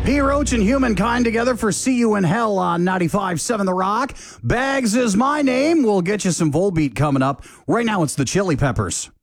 P. Roach and Humankind together for See You in Hell on 95.7 The Rock. Bags is my name. We'll get you some Volbeat coming up. Right now, it's the Chili Peppers.